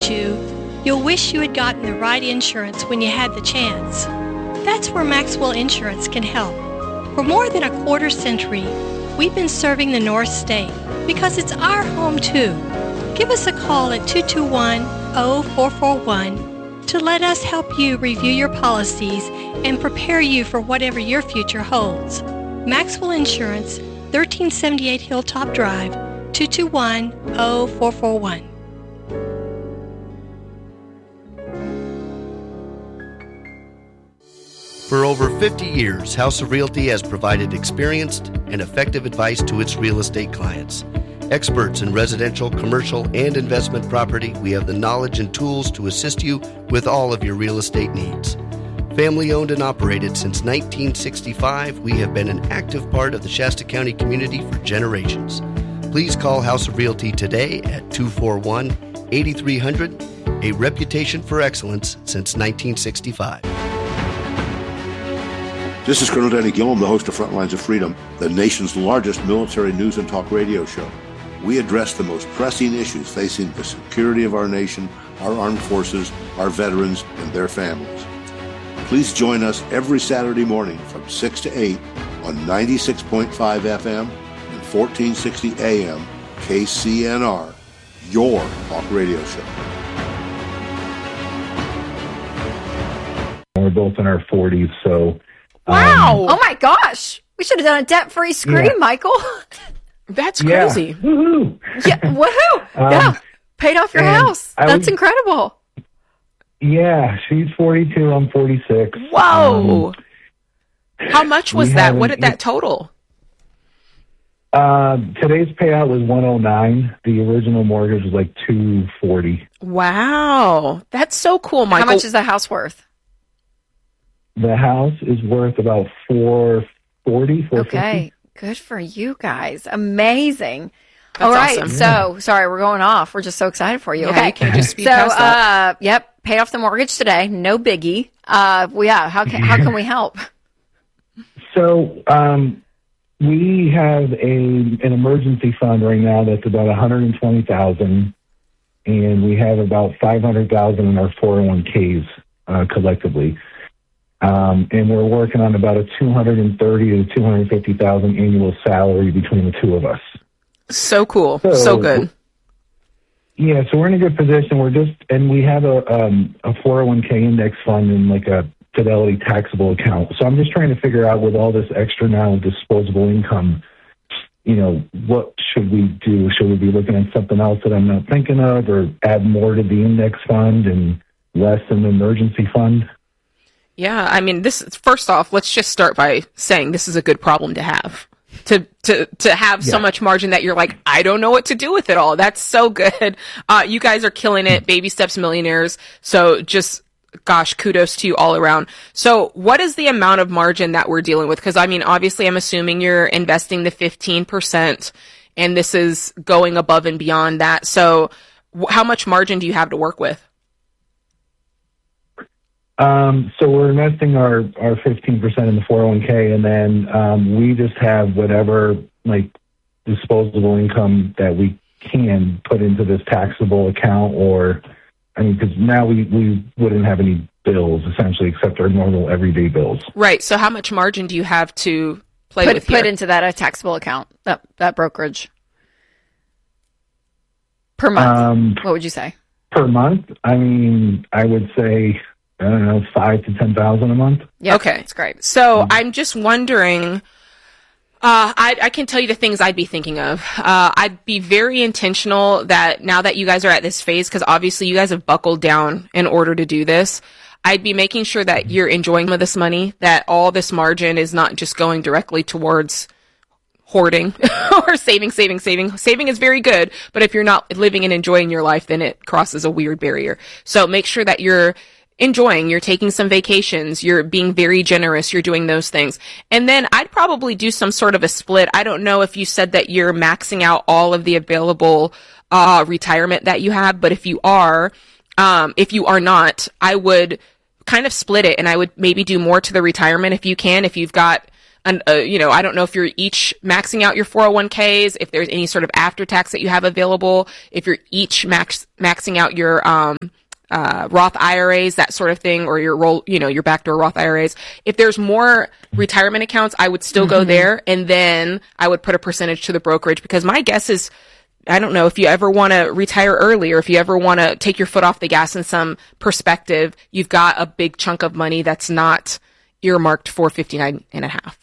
you, you'll wish you had gotten the right insurance when you had the chance. That's where Maxwell Insurance can help. For more than a quarter century, we've been serving the North State because it's our home too. Give us a call at 221-0441 to let us help you review your policies and prepare you for whatever your future holds. Maxwell Insurance, 1378 Hilltop Drive, 221-0441. For over 50 years, House of Realty has provided experienced and effective advice to its real estate clients. Experts in residential, commercial, and investment property, we have the knowledge and tools to assist you with all of your real estate needs. Family owned and operated since 1965, we have been an active part of the Shasta County community for generations. Please call House of Realty today at 241-8300, a reputation for excellence since 1965. This is Colonel Danny Gillum, the host of Frontlines of Freedom, the nation's largest military news and talk radio show. We address the most pressing issues facing the security of our nation, our armed forces, our veterans, and their families. Please join us every Saturday morning from 6 to 8 on 96.5 FM and 1460 AM KCNR, your talk radio show. We're both in our 40s, so... Wow! Oh my gosh! We should have done a debt-free screen, Michael. That's crazy. Yeah. Woohoo! Yeah, woohoo! Yeah, paid off your house. That's incredible. Yeah, she's 42. I'm 46. Whoa! How much was that? What did that total? Today's payout was 109. The original mortgage was like 240. Wow, that's so cool, Michael. How much is the house worth? The house is worth about $440, $450. Okay, good for you guys. Amazing. That's all right, awesome. so sorry, we're going off. We're just so excited for you. Yeah, okay, you can't just speed past that. Yep, paid off the mortgage today. No biggie. How can we help? So we have an emergency fund right now that's about $120,000, and we have about $500,000 in our 401ks collectively. And we're working on about a $230,000 to $250,000 annual salary between the two of us. So cool. So good. Yeah, so we're in a good position. We have a 401k index fund and like a Fidelity taxable account. So I'm just trying to figure out with all this extra now disposable income, what should we do? Should we be looking at something else that I'm not thinking of, or add more to the index fund and less in the emergency fund? Yeah, I mean, first off, let's just start by saying this is a good problem to have. To have so much margin that you're like, I don't know what to do with it all. That's so good. You guys are killing it. Baby steps millionaires. So just, gosh, kudos to you all around. So what is the amount of margin that we're dealing with? Because I mean, obviously I'm assuming you're investing the 15% and this is going above and beyond that. So how much margin do you have to work with? So we're investing our 15% in the 401k, and then we just have whatever like disposable income that we can put into this taxable account, because now we wouldn't have any bills essentially except our normal everyday bills. Right. So how much margin do you have to put into that taxable account, that brokerage per month? What would you say? Per month? I mean, I would say, I don't know, 5,000 to 10,000 a month. Yeah, okay, that's great. So I'm just wondering. I can tell you the things I'd be thinking of. I'd be very intentional that now that you guys are at this phase, because obviously you guys have buckled down in order to do this. I'd be making sure that you're enjoying some of this money, that all this margin is not just going directly towards hoarding or saving. Saving is very good, but if you're not living and enjoying your life, then it crosses a weird barrier. So make sure that you're enjoying, you're taking some vacations, you're being very generous, you're doing those things. And then I'd probably do some sort of a split. I don't know if you said that you're maxing out all of the available retirement that you have, but if you are not, I would kind of split it, and I would maybe do more to the retirement if you can. If you've got I don't know if you're each maxing out your 401ks, if there's any sort of after tax that you have available, if you're each maxing out your Roth IRAs, that sort of thing, or your backdoor Roth IRAs. If there's more retirement accounts, I would still go there, and then I would put a percentage to the brokerage, because my guess is, I don't know, if you ever want to retire early, or if you ever want to take your foot off the gas in some perspective, you've got a big chunk of money that's not earmarked for 59 and a half.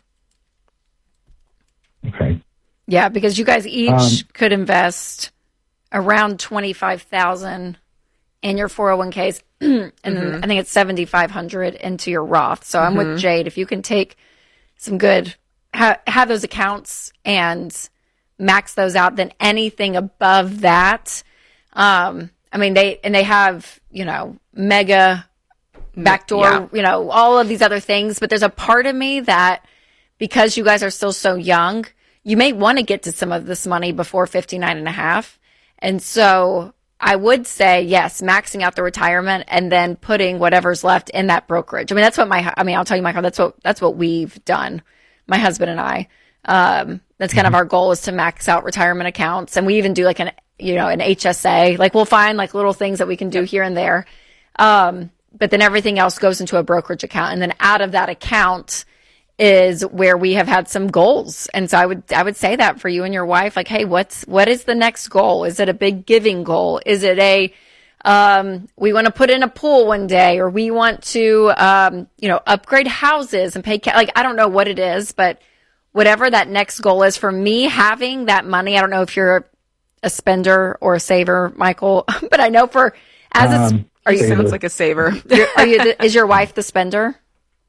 Okay. Yeah, because you guys each could invest around $25,000 in your 401ks, and then I think it's $7,500 into your Roth. So I'm with Jade. If you can take some good, have those accounts and max those out, then anything above that, they have, mega backdoor, all of these other things. But there's a part of me that, because you guys are still so young, you may want to get to some of this money before 59 and a half. And so I would say, yes, maxing out the retirement and then putting whatever's left in that brokerage. That's what I'll tell you, Michael, that's what we've done, my husband and I. That's kind of our goal, is to max out retirement accounts. And we even do like an HSA, like we'll find like little things that we can do here and there. But then everything else goes into a brokerage account. And then out of that account is where we have had some goals. And so I would say that for you and your wife, like, hey, what is the next goal? Is it a big giving goal? Is it we want to put in a pool one day, or we want to, upgrade houses and pay, I don't know what it is, but whatever that next goal is. For me, having that money, I don't know if you're a spender or a saver, Michael, but I know sounds like a saver. Is your wife the spender?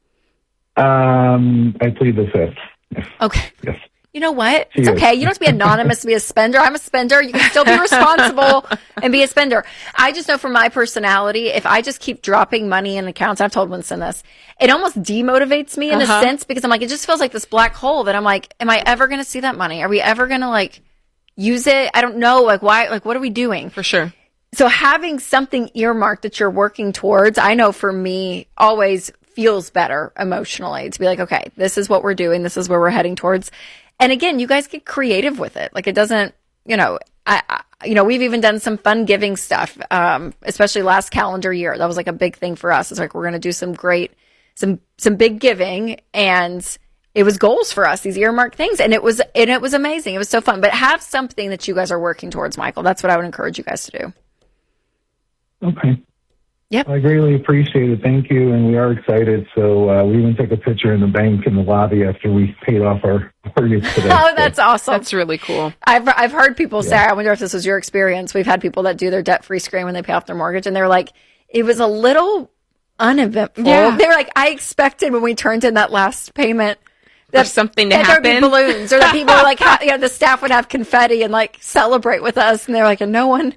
I plead the fifth. Okay. Yes. You know what? It's okay. You don't have to be anonymous to be a spender. I'm a spender. You can still be responsible and be a spender. I just know from my personality, if I just keep dropping money in accounts, I've told Winston this, it almost demotivates me in a sense, because I'm like, it just feels like this black hole that I'm like, am I ever going to see that money? Are we ever going to use it? I don't know. Why? What are we doing? For sure. So having something earmarked that you're working towards, I know for me, always feels better emotionally to be like, okay, this is what we're doing. This is where we're heading towards. And again, you guys get creative with it. Like, it doesn't, we've even done some fun giving stuff, especially last calendar year. That was like a big thing for us. It's like, we're going to do some big giving, and it was goals for us, these earmarked things. And it was amazing. It was so fun. But have something that you guys are working towards, Michael. That's what I would encourage you guys to do. Okay. Yep. I greatly appreciate it. Thank you. And we are excited. So we even took a picture in the bank in the lobby after we paid off our mortgage today. Oh, that's awesome. That's really cool. I've heard people say, I wonder if this was your experience. We've had people that do their debt-free screen when they pay off their mortgage, and they're like, it was a little uneventful. Yeah. They were like, I expected when we turned in that last payment that something to happen. There'd be balloons, or that people were like, the staff would have confetti and like celebrate with us. And they're like, and no one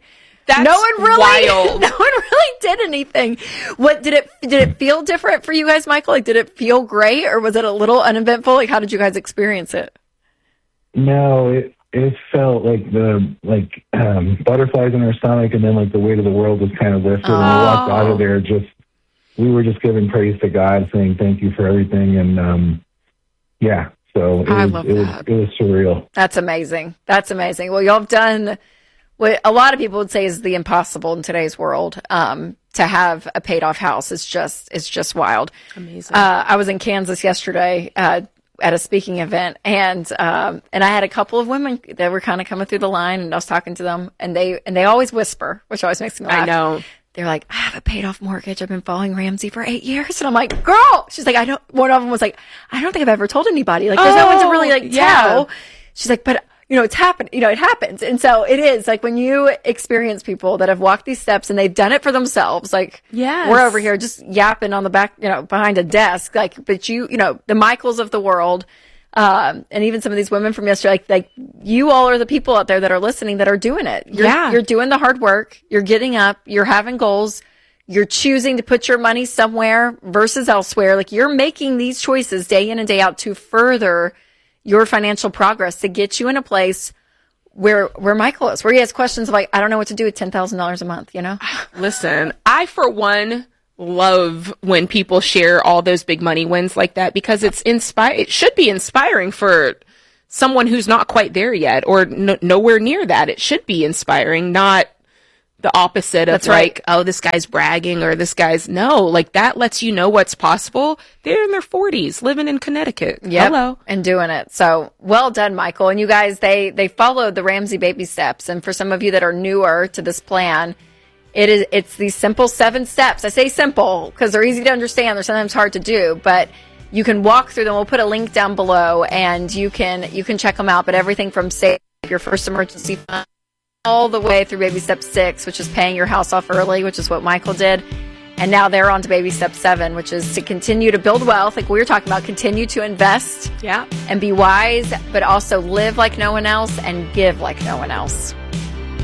really did anything. What did it feel different for you guys, Michael? Like, did it feel great, or was it a little uneventful? Like, how did you guys experience it? No, it felt like butterflies in our stomach, and then like the weight of the world was kind of lifted. And we walked out of there we were just giving praise to God, saying thank you for everything. And so it was surreal. That's amazing. Well, y'all have done what a lot of people would say is the impossible in today's world. To have a paid off house is just wild. Amazing. I was in Kansas yesterday at a speaking event, and I had a couple of women that were kind of coming through the line, and I was talking to them, and they always whisper, which always makes me laugh. I know. They're like, I have a paid off mortgage. I've been following Ramsey for 8 years. And I'm like, girl, she's like, one of them was like, I don't think I've ever told anybody. Like, there's no one to really tell. She's like, but it's happened. It happens. And so it is like, when you experience people that have walked these steps and they've done it for themselves, like, we're over here just yapping on the back, behind a desk, like, but the Michaels of the world, and even some of these women from yesterday, like you all are the people out there that are listening that are doing it. You're doing the hard work. You're getting up. You're having goals. You're choosing to put your money somewhere versus elsewhere. Like, you're making these choices day in and day out to further your financial progress, to get you in a place where Michael is, where he has questions like, I don't know what to do with $10,000 a month, Listen, I, for one, love when people share all those big money wins like that, because it should be inspiring for someone who's not quite there yet or nowhere near that. It should be inspiring, not the opposite of oh, this guy's bragging or this guy's that lets you know what's possible. They're in their 40s living in Connecticut. Hello. And doing it. So well done, Michael. And you guys, they followed the Ramsey baby steps. And for some of you that are newer to this plan, it's these simple 7 steps. I say simple because they're easy to understand. They're sometimes hard to do, but you can walk through them. We'll put a link down below and you can check them out. But everything from save your first emergency fund all the way through baby step 6, which is paying your house off early, which is what Michael did. And now they're on to baby step 7, which is to continue to build wealth, like we were talking about, continue to invest and be wise, but also live like no one else and give like no one else.